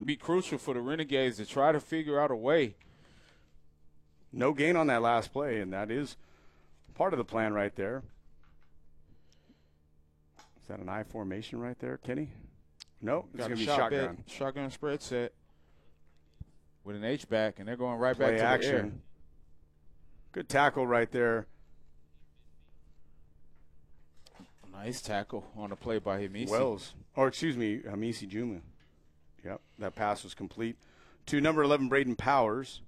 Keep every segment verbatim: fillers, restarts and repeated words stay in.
be crucial for the Renegades to try to figure out a way. No gain on that last play, and that is part of the plan right there. Is that an I formation right there, Kenny? No, it's going to be shotgun. Bet, shotgun spread set with an H-back, and they're going right Play back to action. the air. Good tackle right there. Nice tackle on the play by Hamisi. Wells, or excuse me, Hamisi Juma. Yep, that pass was complete. To number eleven, Braden Powers.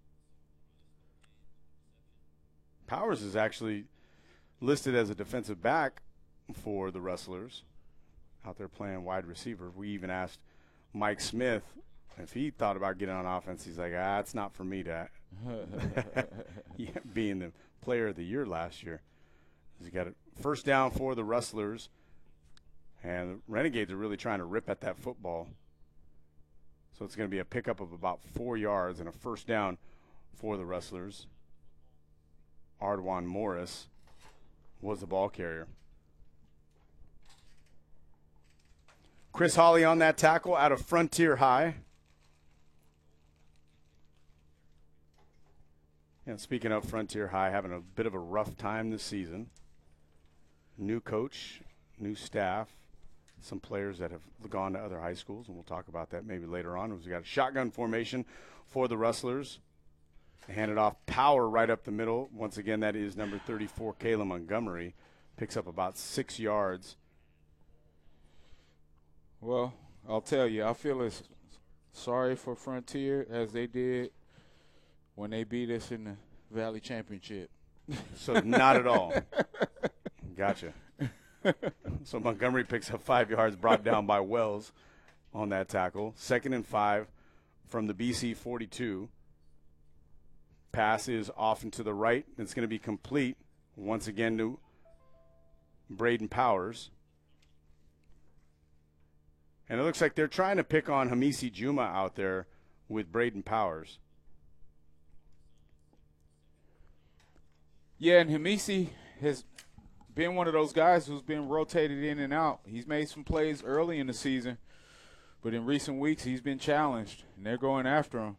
Powers is actually listed as a defensive back for the Rustlers, out there playing wide receiver. We even asked Mike Smith if he thought about getting on offense. He's like, ah, it's not for me to yeah, being the player of the year last year. He's got a first down for the Rustlers, and the Renegades are really trying to rip at that football. So it's going to be a pickup of about four yards and a first down for the Rustlers. Ardwan Morris was the ball carrier. Chris Hawley on that tackle out of Frontier High. And speaking of Frontier High, having a bit of a rough time this season. New coach, new staff, some players that have gone to other high schools, and we'll talk about that maybe later on. We've got a shotgun formation for the Rustlers. They hand it off, power right up the middle. Once again, that is number thirty-four, Kayla Montgomery. Picks up about six yards. Well, I'll tell you, I feel as sorry for Frontier as they did when they beat us in the Valley Championship. So not at all. Gotcha. So Montgomery picks up five yards, brought down by Wells on that tackle. Second and five from the B C forty-two. Pass is off and to the right. It's going to be complete once again to Braden Powers. And it looks like they're trying to pick on Hamisi Juma out there with Braden Powers. Yeah, and Hamisi has been one of those guys who's been rotated in and out. He's made some plays early in the season, but in recent weeks he's been challenged, and they're going after him.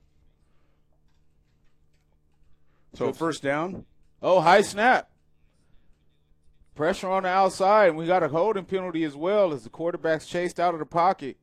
So first down. Oh, high snap. Pressure on the outside, and we got a holding penalty as well as the quarterback's chased out of the pocket.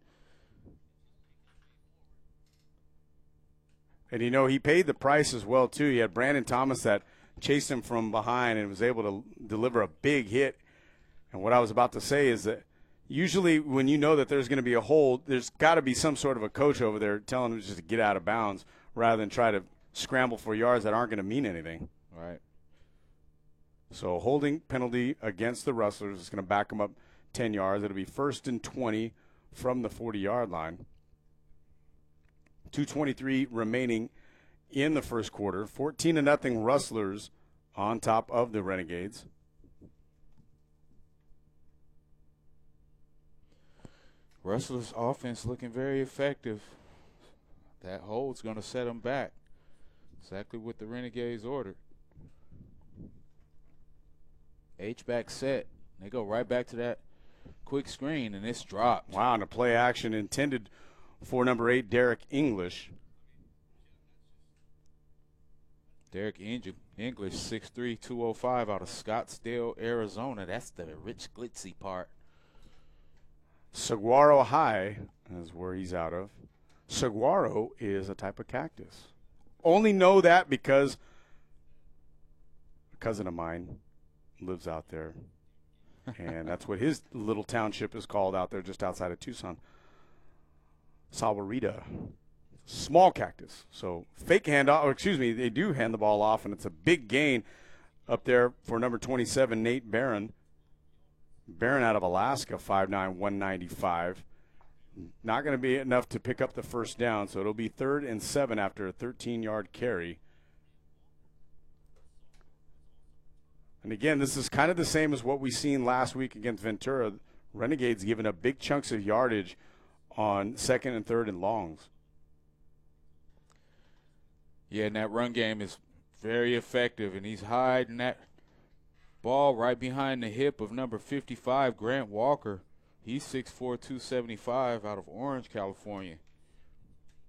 And, you know, he paid the price as well, too. He had Brandon Thomas that chased him from behind and was able to deliver a big hit. And what I was about to say is that usually when you know that there's going to be a hold, there's got to be some sort of a coach over there telling him just to get out of bounds rather than try to scramble for yards that aren't going to mean anything. Right. So holding penalty against the Rustlers is going to back them up ten yards. It'll be first and twenty from the forty-yard line. two twenty-three remaining in the first quarter. fourteen to nothing Rustlers on top of the Renegades. Rustlers' offense looking very effective. That hold's going to set them back. Exactly what the Renegades ordered. H-back set. They go right back to that quick screen, and it's dropped. Wow, and a play action intended for number eight, Derek English. Derek English, six three, two oh five, out of Scottsdale, Arizona. That's the rich, glitzy part. Saguaro High is where he's out of. Saguaro is a type of cactus. Only know that because a cousin of mine lives out there, and that's what his little township is called out there just outside of Tucson. Sawarita. Small cactus. So fake handoff, or excuse me, they do hand the ball off, and it's a big gain up there for number twenty-seven, Nate Barron. Barron out of Alaska, five nine, one ninety-five. Not going to be enough to pick up the first down, so it'll be third and seven after a thirteen-yard carry. And again, this is kind of the same as what we seen last week against Ventura. Renegades giving up big chunks of yardage on second and third and longs. Yeah, and that run game is very effective, and he's hiding that ball right behind the hip of number fifty-five, Grant Walker. He's six four, two seventy-five, out of Orange, California.